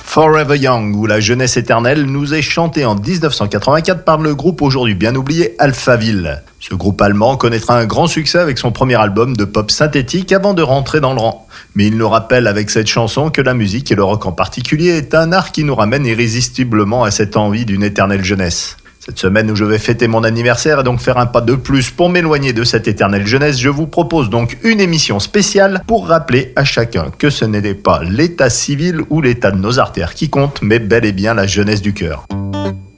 Forever Young ou La jeunesse éternelle nous est chanté en 1984 par le groupe aujourd'hui bien oublié Alphaville. Ce groupe allemand connaîtra un grand succès avec son premier album de pop synthétique avant de rentrer dans le rang. Mais il nous rappelle avec cette chanson que la musique et le rock en particulier est un art qui nous ramène irrésistiblement à cette envie d'une éternelle jeunesse. Cette semaine où je vais fêter mon anniversaire et donc faire un pas de plus pour m'éloigner de cette éternelle jeunesse, je vous propose donc une émission spéciale pour rappeler à chacun que ce n'était pas l'état civil ou l'état de nos artères qui compte, mais bel et bien la jeunesse du cœur.